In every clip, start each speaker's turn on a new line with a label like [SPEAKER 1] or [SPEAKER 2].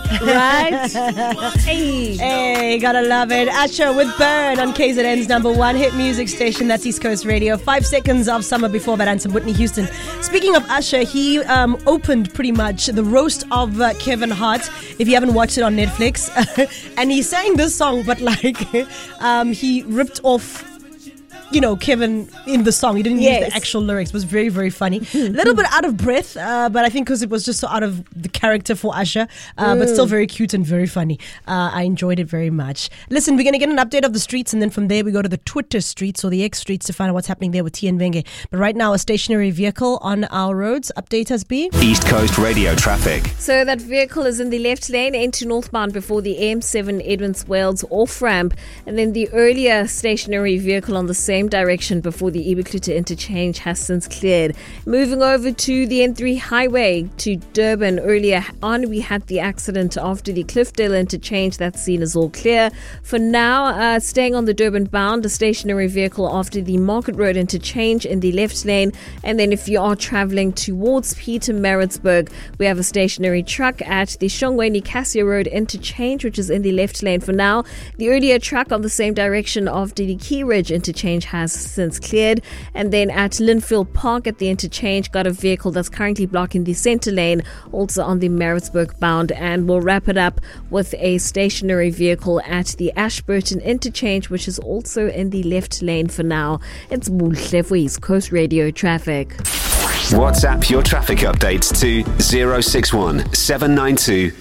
[SPEAKER 1] Right? Hey, gotta love it. Usher with Burn on KZN's number one hit music station. That's East Coast Radio. 5 seconds of summer before that, and some Whitney Houston. Speaking of Usher, he opened pretty much the roast of Kevin Hart. If you haven't watched it on Netflix, and he sang this song, but like he ripped off, Kevin in the song. He didn't use the actual lyrics. It was very, very funny. A little bit out of breath, but I think because it was just so out of the character for Usher, but still very cute and very funny. I enjoyed it very much. Listen, we're going to get an update of the streets, and then from there we go to the Twitter streets or the X streets to find out what's happening there with T and Venge. But right now, a stationary vehicle on our roads. Update us, B.
[SPEAKER 2] East Coast Radio traffic.
[SPEAKER 3] So that vehicle is in the left lane into northbound before the AM7 Edmonds Wales off-ramp, and then the earlier stationary vehicle on the same direction before the Ibuklita interchange has since cleared. Moving over to the N3 highway to Durban earlier on, we had the accident after the Cliffdale interchange. That scene is all clear. For now, staying on the Durban bound, a stationary vehicle after the Market Road interchange in the left lane. And then if you are traveling towards Pietermaritzburg, we have a stationary truck at the Shongweni Cassia Road interchange, which is in the left lane for now. The earlier truck on the same direction after the Key Ridge interchange has since cleared. And then at Linfield Park at the interchange, got a vehicle that's currently blocking the center lane, also on the Maritzburg bound. And we'll wrap it up with a stationary vehicle at the Ashburton interchange, which is also in the left lane for now. It's Buhle for East Coast Radio traffic.
[SPEAKER 2] WhatsApp your traffic updates to 061 792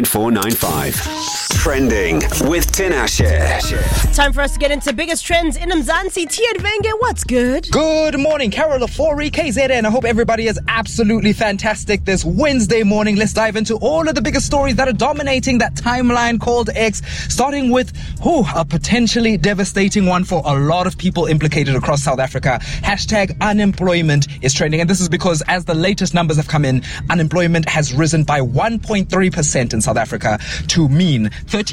[SPEAKER 2] 9495. Trending with Tinashe.
[SPEAKER 1] Time for us to get into biggest trends in Mzansi. T and Venge, what's good?
[SPEAKER 4] Good morning, Carol Lafori, KZN. I hope everybody is absolutely fantastic this Wednesday morning. Let's dive into all of the biggest stories that are dominating that timeline called X, starting with a potentially devastating one for a lot of people implicated across South Africa. Hashtag unemployment is trending, and this is because as the latest numbers have come in, unemployment has risen by 1.3% in South Africa to mean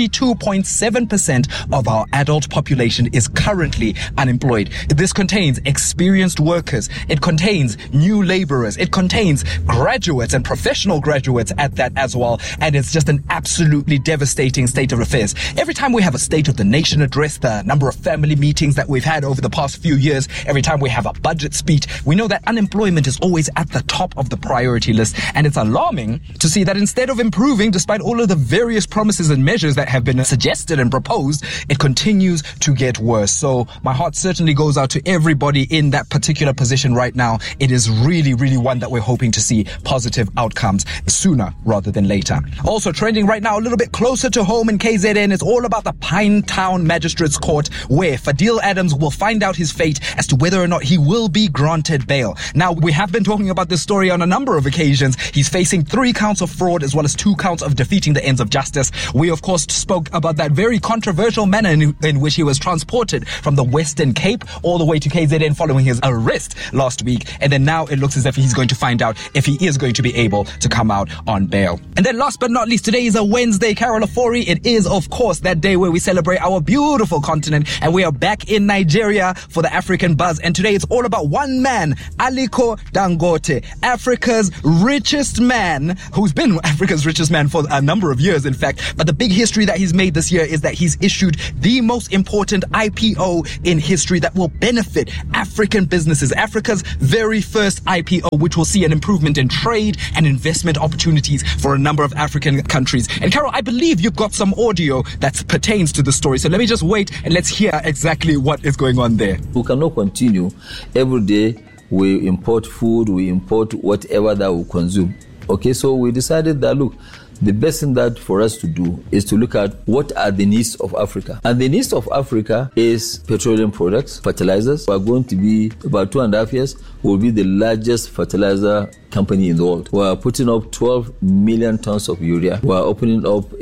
[SPEAKER 4] 32.7% of our adult population is currently unemployed. This contains experienced workers, it contains new laborers, it contains graduates and professional graduates at that as well, and it's just an absolutely devastating state of affairs. Every time we have a State of the Nation address, the number of family meetings that we've had over the past few years, every time we have a budget speech, we know that unemployment is always at the top of the priority list, and it's alarming to see that instead of improving, despite all of the various promises and measures that have been suggested and proposed, it continues to get worse. So my heart certainly goes out to everybody in that particular position right now. It is really, really one that we're hoping to see positive outcomes sooner rather than later. Also trending right now, a little bit closer to home in KZN, is all about the Pinetown Magistrates Court, where Fadil Adams will find out his fate as to whether or not he will be granted bail. Now, we have been talking about this story on a number of occasions. He's facing 3 counts of fraud as well as 2 counts of defeating the ends of justice. We, of course, spoke about that very controversial manner in which he was transported from the Western Cape all the way to KZN following his arrest last week. And then now it looks as if he's going to find out if he is going to be able to come out on bail. And then last but not least, today is a Wednesday, Carol Afori. It is, of course, that day where we celebrate our beautiful continent, and we are back in Nigeria for the African Buzz. And today it's all about one man, Aliko Dangote, Africa's richest man, who's been Africa's richest man for a number of years, in fact. But the big history that he's made this year is that he's issued the most important IPO in history that will benefit African businesses, Africa's very first IPO, which will see an improvement in trade and investment opportunities for a number of African countries. And Carol, I believe you've got some audio that pertains to the story. So let me just wait and let's hear exactly what is going on there.
[SPEAKER 5] We cannot continue every day. We import food, we import whatever that we consume. Okay, so we decided that, look, the best thing that for us to do is to look at what are the needs of Africa. And the needs of Africa is petroleum products, fertilizers. We are going to be, about 2.5 years, we'll be the largest fertilizer company in the world. We are putting up 12 million tons of urea. We are opening up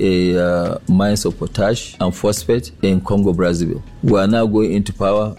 [SPEAKER 5] mines of potash and phosphate in Congo, Brazzaville. We are now going into power,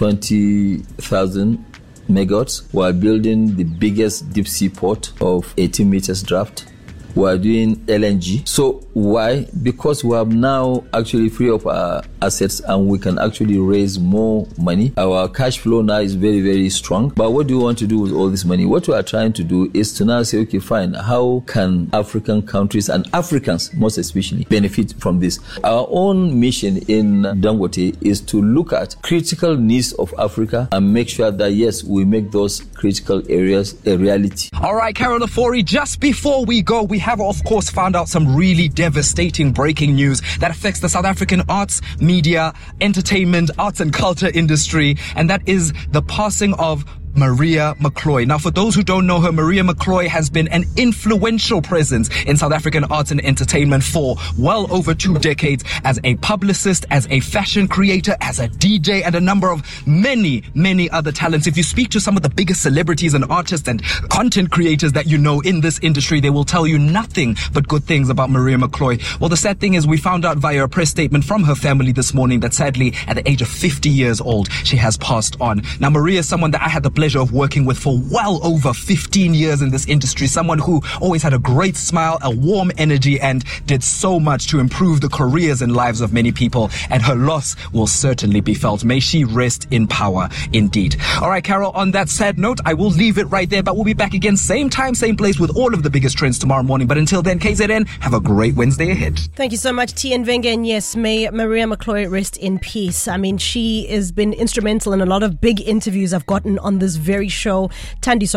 [SPEAKER 5] 20,000 megawatts. We are building the biggest deep sea port of 18 meters draft. We are doing LNG. So why? Because we have now actually free up our assets and we can actually raise more money. Our cash flow now is very, very strong. But what do we want to do with all this money? What we are trying to do is to now say, okay, fine, how can African countries and Africans most especially benefit from this? Our own mission in Dangote is to look at critical needs of Africa and make sure that, yes, we make those critical areas a reality.
[SPEAKER 4] All right, Carol Ofori, just before we go, we have, of course, found out some really devastating breaking news that affects the South African arts, media, entertainment, arts and culture industry, and that is the passing of Maria McCloy. Now, for those who don't know her, Maria McCloy has been an influential presence in South African arts and entertainment for well over 2 decades as a publicist, as a fashion creator, as a DJ, and a number of many, many other talents. If you speak to some of the biggest celebrities and artists and content creators that you know in this industry, they will tell you nothing but good things about Maria McCloy. Well, the sad thing is we found out via a press statement from her family this morning that sadly, at the age of 50 years old, she has passed on. Now, Maria is someone that I had the pleasure of working with for well over 15 years in this industry, someone who always had a great smile, a warm energy, and did so much to improve the careers and lives of many people, and her loss will certainly be felt. May she rest in power indeed. All right, Carol, on that sad note, I will leave it right there, but we'll be back again same time, same place with all of the biggest trends tomorrow morning. But until then, KZN, have a great Wednesday ahead.
[SPEAKER 1] Thank you so much, T. Nvenga. And yes, may Maria McCloy rest in peace. I mean, she has been instrumental in a lot of big interviews I've gotten on this very show. Thandiswa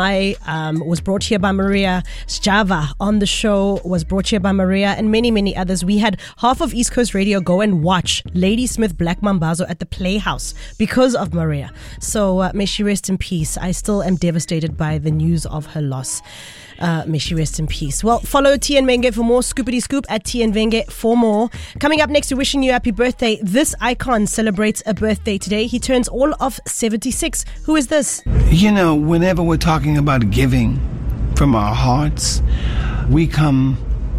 [SPEAKER 1] Mazwai was brought here by Maria. Sjava on the show was brought here by Maria, and many, many others. We had half of East Coast Radio go and watch Ladysmith Black Mambazo at the Playhouse because of Maria. So may she rest in peace. I still am devastated by the news of her loss. May she rest in peace. Well, follow T. Nvenga for more Scoopity Scoop at T. Nvenga for more. Coming up next, we're wishing you happy birthday. This icon celebrates a birthday today. He turns all of 76. Who is this?
[SPEAKER 6] You know, whenever we're talking about giving from our hearts, we come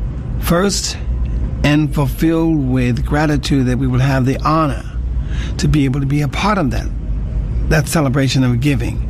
[SPEAKER 6] first and fulfilled with gratitude that we will have the honor to be able to be a part of that celebration of giving.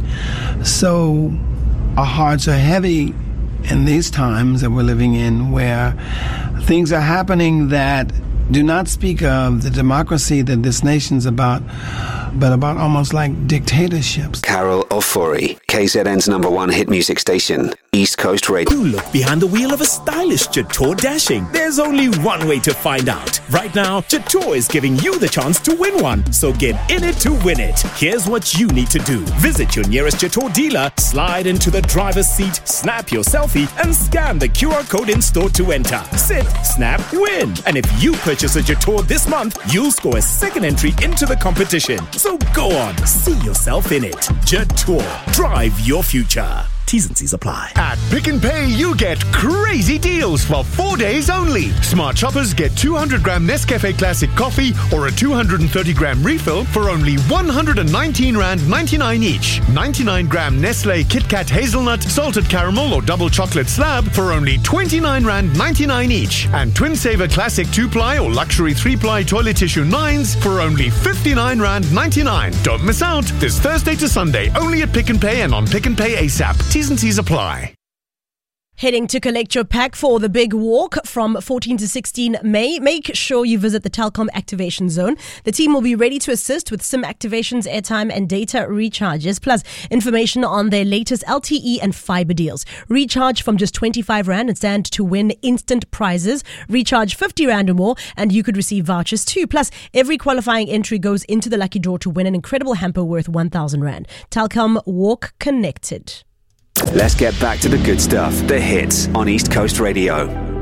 [SPEAKER 6] So our hearts are heavy in these times that we're living in, where things are happening that do not speak of the democracy that this nation's about, but about almost like dictatorships.
[SPEAKER 2] Carol Ofori, KZN's #1 hit music station, East Coast Radio.
[SPEAKER 7] You look behind the wheel of a stylish Jatour Dashing. There's only one way to find out. Right now, Jatour is giving you the chance to win one. So get in it to win it. Here's what you need to do. Visit your nearest Jatour dealer, slide into the driver's seat, snap your selfie, and scan the QR code in store to enter. Sit, snap, win. And if you purchase a Jatour this month, you'll score a second entry into the competition. So go on, see yourself in it. Jatour, drive your future. T's and C's apply.
[SPEAKER 8] At Pick n Pay, you get crazy deals for 4 days only. Smart shoppers get 200-gram Nescafe Classic coffee or a 230-gram refill for only R119.99 each. 99-gram Nestle Kit Kat Hazelnut, Salted Caramel or Double Chocolate Slab for only R29.99 each. And Twin Saver Classic 2-ply or Luxury 3-ply Toilet Tissue 9s for only R59.99. Don't miss out. This Thursday to Sunday, only at Pick n Pay and on Pick n Pay ASAP. T's and C's apply.
[SPEAKER 1] Heading to collect your pack for the big walk from 14 to 16 May. Make sure you visit the Telkom Activation Zone. The team will be ready to assist with SIM activations, airtime and data recharges, plus information on their latest LTE and fiber deals. Recharge from just 25 Rand and stand to win instant prizes. Recharge 50 Rand or more and you could receive vouchers too. Plus, every qualifying entry goes into the lucky draw to win an incredible hamper worth 1,000 Rand. Telkom, walk connected.
[SPEAKER 2] Let's get back to the good stuff, the hits on East Coast Radio.